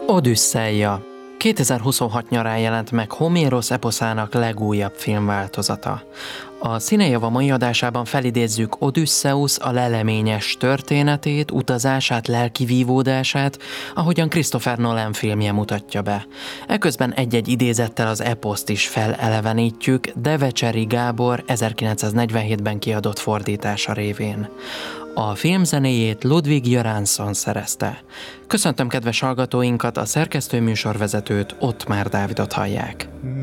Odüsszeia. 2026 nyarán jelent meg Homérosz eposzának legújabb filmváltozata. A Színejava mai adásában felidézzük Odüsszeusz a leleményes történetét, utazását, lelkivívódását, ahogyan Christopher Nolan filmje mutatja be. Eközben egy-egy idézettel az eposzt is felelevenítjük Devecseri Gábor 1947-ben kiadott fordítása révén. A filmzenéjét Ludwig Göransson szerezte. Köszöntöm kedves hallgatóinkat, a szerkesztő műsorvezetőt, Ottmár Dávidot hallják.